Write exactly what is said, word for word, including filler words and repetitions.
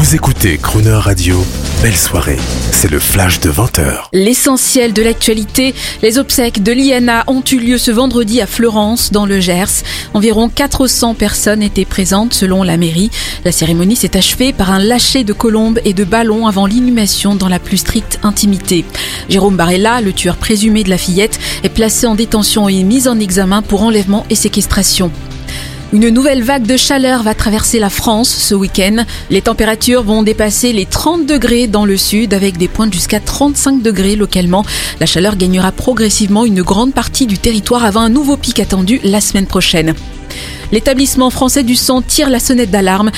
Vous écoutez Crooner Radio, belle soirée, c'est le flash de vingt heures. L'essentiel de l'actualité, les obsèques de l'I N A ont eu lieu ce vendredi à Fleurance, dans le Gers. Environ quatre cents personnes étaient présentes selon la mairie. La cérémonie s'est achevée par un lâcher de colombes et de ballons avant l'inhumation dans la plus stricte intimité. Jérôme Barella, le tueur présumé de la fillette, est placé en détention et mis en examen pour enlèvement et séquestration. Une nouvelle vague de chaleur va traverser la France ce week-end. Les températures vont dépasser les trente degrés dans le sud avec des pointes jusqu'à trente-cinq degrés localement. La chaleur gagnera progressivement une grande partie du territoire avant un nouveau pic attendu la semaine prochaine. L'établissement français du sang tire la sonnette d'alarme.